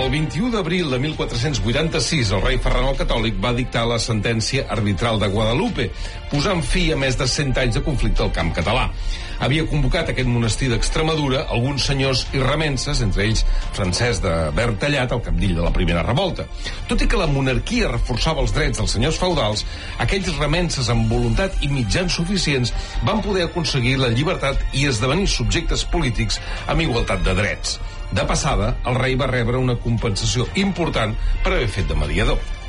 El 21 d'abril de 1486, el rei Ferran el Catòlic va dictar la sentència arbitral de Guadalupe, posant fi a més de 100 anys de conflicte al camp català. Havia convocat aquest monestir d'Extremadura alguns senyors i remenses, entre ells Francesc de Bertallat, el capdill de la primera revolta. Tot i que la monarquia reforçava els drets dels senyors feudals, aquells remenses amb voluntat i mitjans suficients van poder aconseguir la llibertat i esdevenir subjectes polítics amb igualtat de drets. De passada, el rei va rebre una compensació important per haver fet de mediador.